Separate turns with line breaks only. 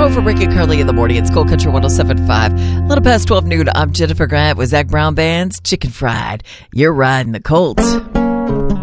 More for Rick and Curly in the morning. It's Gold Country 107.5. A little past 12 noon. I'm Jennifer Grant with Zach Brown Band's Chicken Fried. You're riding the Colts.